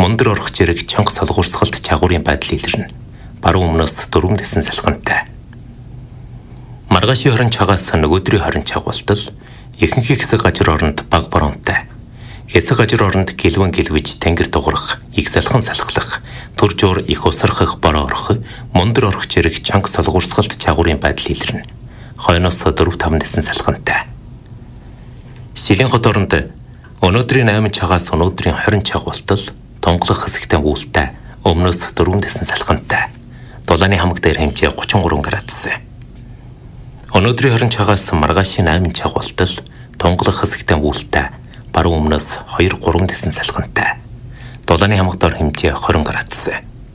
мундар орох зэрэг чанга солгуурсгалт чагуурын байдал илэрнэ. Баруун өмнөөс дөрвөн дэсэн салхинтай. Маргаашийн хорин чагаас нөгөөдрийн хорин чагвалтал ихэнх хэсэг гажир оронд баг боронтой. Хэсэг гажир оронд гэлвэн гэлвэж тэнгэр дуурах, их салхин салхлах, төр жуур их усрахах бороо орох, мундар орох зэрэг чанга солгуурсгалт чагуурын байдал илэрнэ. Хойноос 4-5 дэсэн салхинтай. Силийн хот оронд өнөөдрийн 8 чагаас өнөөдрийн 20 чагвалтал тонголох хэсэгтэй үүлтэй өмнөөс 4 дэсэн салхинтай. Дулааны хамаг дээр хэмжээ 33 градус. Өнөөдрийн 20 чагаас маргаашийн 8 чагвалтал тонголох хэсэгтэй үүлтэй баруун өмнөөс 2-3 дэсэн салхинтай. Дулааны хамаг дор хэмжээ 20 градус.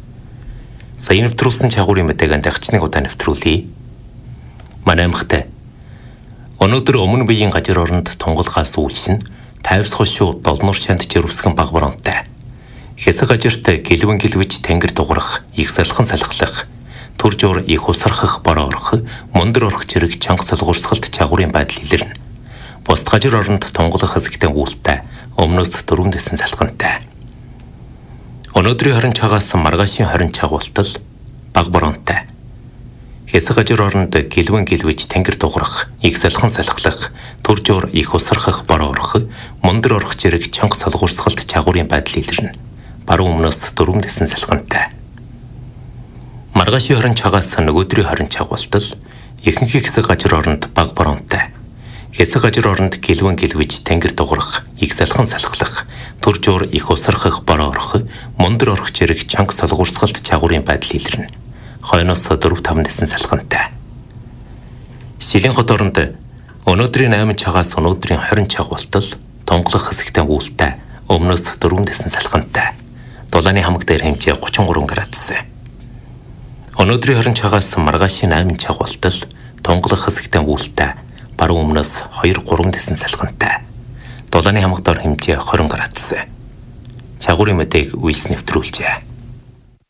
Сая нэвтрүүлсэн чагуурын мэдээг дахичныг удаа нэвтрүүлье. Манай аймагт өнөөдөр өмнө биеийн гажир оронд тонголгоос үйлшин тайвсгал шүү долнуур чанд жирвсгэн баг боронтой. Хэсэг гажирт гэлвэн гэлвэж тэнгэр дуурах, их салхин салхлах, төр жуур их усрахах бороо орох, мундар орох зэрэг чанга солгуурсгалт чагуурын байдал илэрнэ. Бусд гажир оронд тонголох хэсэгтэй үүлтэй өмнөөс 4 дэсэн салхинтай. Өнөөдрийн 20 чагаас маргаашийн 20 чагвалтал баг боронтой. Хэсэг гажир оронд гэлвэн гэлвэж тэнгэр дуурах, их салхин салхлах, төр жуур их усрахах бороо орох, мундар орох зэрэг чанга солгуурсгалт чагуурын байдал илэрнэ. Баруун өмнөөс 4 дэсэн салхинтай. Маргаашийн 20 чагаас нөгөөдрийн 20 чагвалтал ихэнх хэсэг гажир оронд баг боронтой. Хэсэг гажир оронд гэлвэн гэлвэж тэнгэр дуурах, их салхин салхлах, төр жуур их усрахах бороо орох, мундар орох зэрэг чанга солгуурсгалт чагуурын байдал илэрнэ. Хойноос 4-5 дэсэн салхинтай. Силийн хот оронд өнөөдрийн 8 чагаас өнөөдрийн 20 чагвалтал тонголох хэсэгтэй үүлтэй өмнөөс 4 дэсэн салхинтай. Дулааны хамаг дээр хэмжээ 33 градус. Өнөөдрийн 20 чагаас маргаашийн 8 чагвалтал тонголох хэсэгтэй үүлтэй баруун өмнөөс 2-3 дэсэн салхинтай. Дулааны хамаг дор хэмжээ 20 градус. Чагуурын мэдээг үйлс нэвтрүүлжээ.